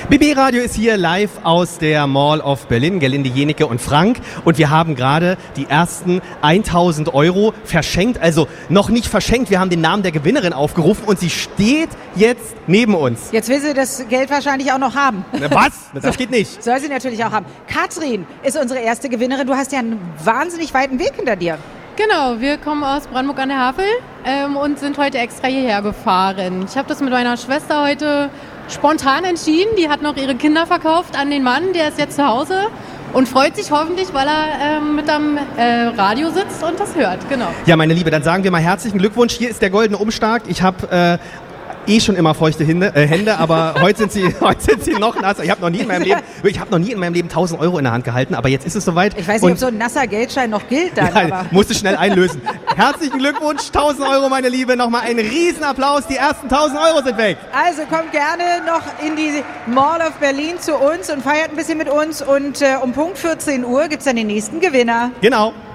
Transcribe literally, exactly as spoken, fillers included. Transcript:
B B Radio ist hier live aus der Mall of Berlin, Gelinde Jenecke und Frank. Und wir haben gerade die ersten tausend Euro verschenkt, also noch nicht verschenkt. Wir haben den Namen der Gewinnerin aufgerufen und sie steht jetzt neben uns. Jetzt will sie das Geld wahrscheinlich auch noch haben. Was? Das geht nicht. Soll sie natürlich auch haben. Katrin ist unsere erste Gewinnerin. Du hast ja einen wahnsinnig weiten Weg hinter dir. Genau, wir kommen aus Brandenburg an der Havel ähm, und sind heute extra hierher gefahren. Ich habe das mit meiner Schwester heute spontan entschieden. Die hat noch ihre Kinder verkauft an den Mann, der ist jetzt zu Hause und freut sich hoffentlich, weil er ähm, mit am äh, Radio sitzt und das hört. Genau. Ja, meine Liebe, dann sagen wir mal herzlichen Glückwunsch. Hier ist der goldene Umschlag. Ich habe äh, eh schon immer feuchte Hände, äh, Hände aber heute sind sie, heute sind sie noch nasser. Ich habe noch nie in meinem Leben, ich habe noch nie in meinem Leben tausend Euro in der Hand gehalten, aber jetzt ist es soweit. Ich weiß nicht, und ob so ein nasser Geldschein noch gilt dann. Ja, aber. Musste schnell einlösen. Herzlichen Glückwunsch, tausend Euro, meine Liebe. Nochmal einen Riesenapplaus. Die ersten tausend Euro sind weg. Also kommt gerne noch in die Mall of Berlin zu uns und feiert ein bisschen mit uns. Und äh, um Punkt vierzehn Uhr gibt es dann den nächsten Gewinner. Genau.